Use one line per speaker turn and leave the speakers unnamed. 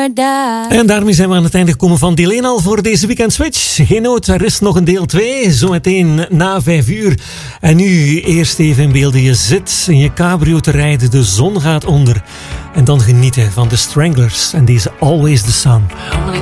never die.
En daarmee zijn we aan het einde gekomen van deel 1 al voor deze Weekend Switch. Geen nood, er is nog een deel 2, zometeen na 5 uur. En nu eerst even in beelden. Je zit in je cabrio te rijden, de zon gaat onder. En dan genieten van de Stranglers en deze Always the Sun.